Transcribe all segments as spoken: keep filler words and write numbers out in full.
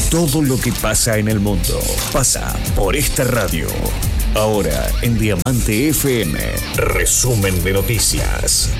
Todo lo que pasa en el mundo pasa por esta radio. Ahora en Diamante F M, resumen de noticias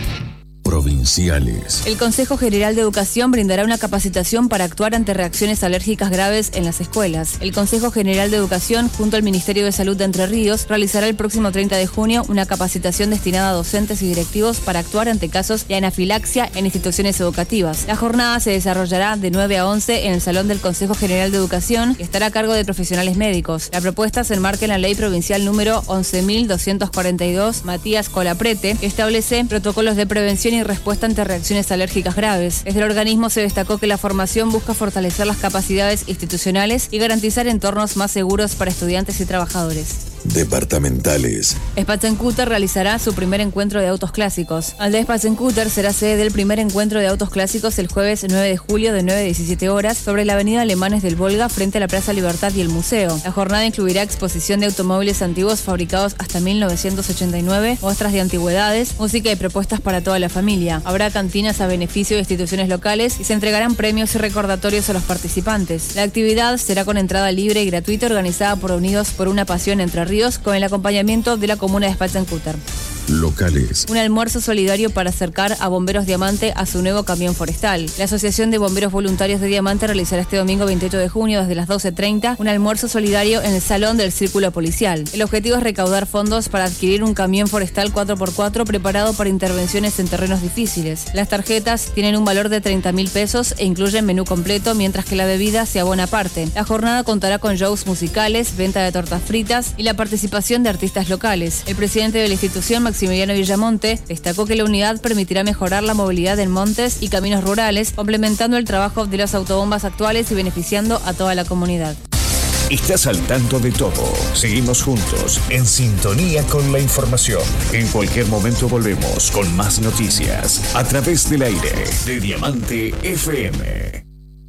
provinciales. El Consejo General de Educación brindará una capacitación para actuar ante reacciones alérgicas graves en las escuelas. El Consejo General de Educación, junto al Ministerio de Salud de Entre Ríos, realizará el próximo treinta de junio una capacitación destinada a docentes y directivos para actuar ante casos de anafilaxia en instituciones educativas. La jornada se desarrollará de nueve a once en el Salón del Consejo General de Educación, que estará a cargo de profesionales médicos. La propuesta se enmarca en la Ley Provincial número once mil doscientos cuarenta y dos, Matías Colaprete, que establece protocolos de prevención y respuesta ante reacciones alérgicas graves. Desde el organismo se destacó que la formación busca fortalecer las capacidades institucionales y garantizar entornos más seguros para estudiantes y trabajadores. Departamentales. Spatzenkuter realizará su primer encuentro de autos clásicos. Alde Spatzenkuter será sede del primer encuentro de autos clásicos el jueves nueve de julio de nueve a diecisiete horas sobre la avenida Alemanes del Volga frente a la Plaza Libertad y el museo. La jornada incluirá exposición de automóviles antiguos fabricados hasta mil novecientos ochenta y nueve, muestras de antigüedades, música y propuestas para toda la familia. Habrá cantinas a beneficio de instituciones locales y se entregarán premios y recordatorios a los participantes. La actividad será con entrada libre y gratuita organizada por Unidos por una Pasión Entre Ríos con el acompañamiento de la comuna de Spatzenkuter. Locales. Un almuerzo solidario para acercar a Bomberos Diamante a su nuevo camión forestal. La Asociación de Bomberos Voluntarios de Diamante realizará este domingo veintiocho de junio desde las doce treinta un almuerzo solidario en el Salón del Círculo Policial. El objetivo es recaudar fondos para adquirir un camión forestal cuatro por cuatro preparado para intervenciones en terrenos difíciles. Las tarjetas tienen un valor de treinta mil pesos e incluyen menú completo, mientras que la bebida se abona aparte. La jornada contará con shows musicales, venta de tortas fritas y la participación de artistas locales. El presidente de la institución, Maximiliano Villamonte, destacó que la unidad permitirá mejorar la movilidad en montes y caminos rurales, complementando el trabajo de las autobombas actuales y beneficiando a toda la comunidad. Estás al tanto de todo. Seguimos juntos, en sintonía con la información. En cualquier momento volvemos con más noticias a través del aire de Diamante F M.